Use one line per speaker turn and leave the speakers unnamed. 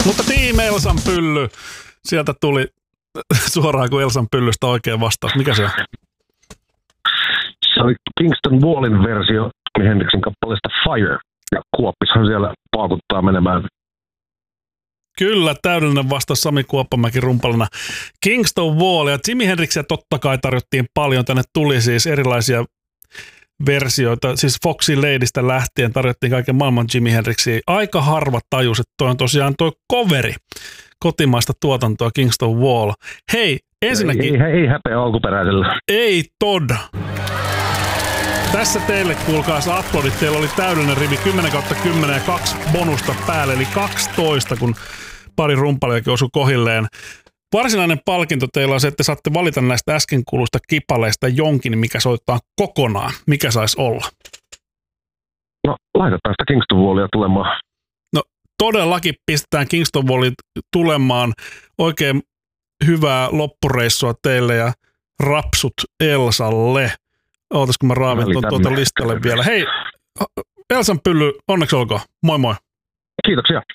Mutta Team Elsan pylly. Sieltä tuli suoraan kuin Elsan pyllystä oikein vastaus. Mikä se on?
Se oli Kingston Wallin versio Jimi Hendrixin kappaleesta Fire. Ja Kuoppishan siellä paakuttaa menemään.
Kyllä, täydellinen vastaus Sami Kuoppamäki rumpalina. Kingston Wall ja Jimi Hendrixia totta kai tarjottiin paljon. Tänne tuli siis erilaisia versioita. Siis Foxy Ladystä lähtien tarjottiin kaiken maailman Jimi Hendrixia. Aika harva tajus, että toi on tosiaan toi coveri kotimaista tuotantoa Kingston Wall. Hei, ensinnäkin...
Ei häpeä alkuperäisellä.
Ei tod. Tässä teille kuulkaas aplodit. Teillä oli täydellinen rivi 10/10 ja 2 bonusta päälle, eli 12, kun pari rumpaliakin osui kohilleen. Varsinainen palkinto teillä on se, että saatte valita näistä äsken kuuluista kipaleista jonkin, mikä soittaa kokonaan. Mikä saisi olla?
No, laitetaan sitä Kingston Wallia tulemaan.
No, todellakin pistetään Kingston Wallia tulemaan. Oikein hyvää loppureissua teille ja rapsut Elsalle. Ootas, kun mä raavin tuota listalle vielä. Hei, Elsan pylly, onneksi olkoon. Moi moi.
Kiitoksia.